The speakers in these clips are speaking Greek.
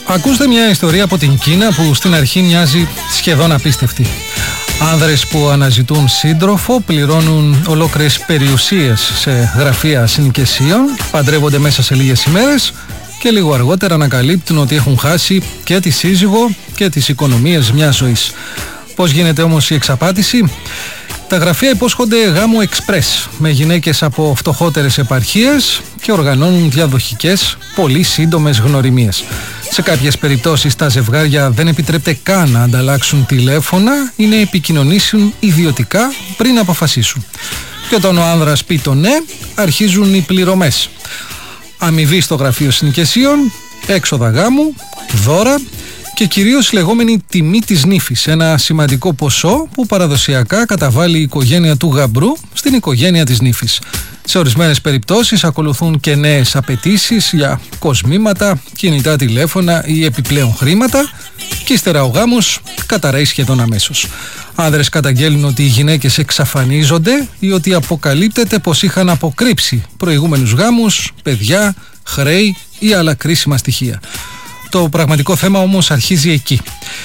Ακούστε μια ιστορία από την Κίνα που στην αρχή μοιάζει σχεδόν απίστευτη. Άνδρες που αναζητούν σύντροφο πληρώνουν ολόκληρες περιουσίες σε γραφεία συνοικεσίων, παντρεύονται μέσα σε λίγες ημέρες και λίγο αργότερα ανακαλύπτουν ότι έχουν χάσει και τη σύζυγο και τις οικονομίες μιας ζωής. Πώς γίνεται όμως η εξαπάτηση? Τα γραφεία υπόσχονται γάμο εξπρές με γυναίκες από φτωχότερες επαρχίες και οργανώνουν διαδοχικές, πολύ σύντομες γνωριμίες. Σε κάποιες περιπτώσεις τα ζευγάρια δεν επιτρέπεται καν να ανταλλάξουν τηλέφωνα ή να επικοινωνήσουν ιδιωτικά πριν αποφασίσουν. Και όταν ο άνδρας πει το ναι, αρχίζουν οι πληρωμές. Αμοιβή στο γραφείο συνοικεσίων, έξοδα γάμου, δώρα και κυρίως λεγόμενη τιμή της νύφης, ένα σημαντικό ποσό που παραδοσιακά καταβάλει η οικογένεια του γαμπρού στην οικογένεια της νύφης. Σε ορισμένες περιπτώσεις ακολουθούν και νέες απαιτήσεις για κοσμήματα, κινητά τηλέφωνα ή επιπλέον χρήματα και ύστερα ο γάμος καταραίει σχεδόν αμέσως. Άνδρες καταγγέλνουν ότι οι γυναίκες εξαφανίζονται ή ότι αποκαλύπτεται πως είχαν αποκρύψει προηγούμενους γάμους, παιδιά, χρέη ή άλλα κρίσιμα στοιχεία. Το πραγματικό θέμα όμως αρχίζει εκεί.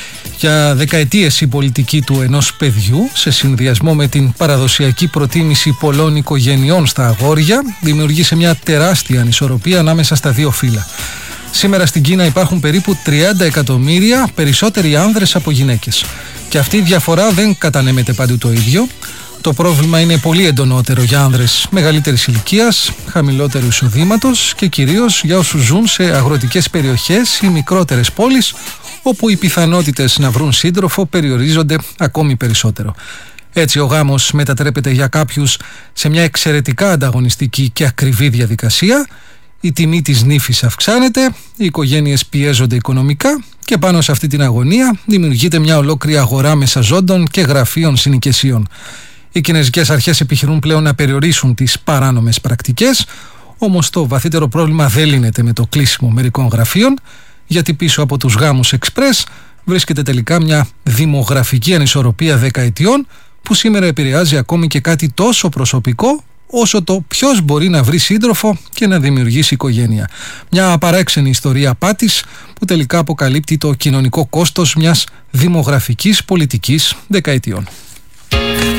Για δεκαετίες η πολιτική του ενός παιδιού, σε συνδυασμό με την παραδοσιακή προτίμηση πολλών οικογενειών στα αγόρια, δημιουργήσε μια τεράστια ανισορροπία ανάμεσα στα δύο φύλλα. Σήμερα στην Κίνα υπάρχουν περίπου 30 εκατομμύρια περισσότεροι άνδρες από γυναίκες. Και αυτή η διαφορά δεν κατανέμεται παντού το ίδιο. Το πρόβλημα είναι πολύ εντονότερο για άνδρες μεγαλύτερης ηλικίας, χαμηλότερου εισοδήματος και κυρίως για όσους ζουν σε αγροτικές περιοχές ή μικρότερες πόλεις, όπου οι πιθανότητες να βρουν σύντροφο περιορίζονται ακόμη περισσότερο. Έτσι ο γάμος μετατρέπεται για κάποιους σε μια εξαιρετικά ανταγωνιστική και ακριβή διαδικασία, η τιμή της νύφης αυξάνεται, οι οικογένειες πιέζονται οικονομικά και πάνω σε αυτή την αγωνία δημιουργείται μια ολόκληρη αγορά μεσαζόντων και γραφείων συνοικεσίων. Οι κινεζικές αρχές επιχειρούν πλέον να περιορίσουν τις παράνομες πρακτικές, όμως το βαθύτερο πρόβλημα δεν λύνεται με το κλείσιμο μερικών γραφείων, γιατί πίσω από τους γάμους εξπρές βρίσκεται τελικά μια δημογραφική ανισορροπία δεκαετιών που σήμερα επηρεάζει ακόμη και κάτι τόσο προσωπικό όσο το ποιος μπορεί να βρει σύντροφο και να δημιουργήσει οικογένεια. Μια παράξενη ιστορία απάτης που τελικά αποκαλύπτει το κοινωνικό κόστος μιας δημογραφικής πολιτικής δεκαετιών.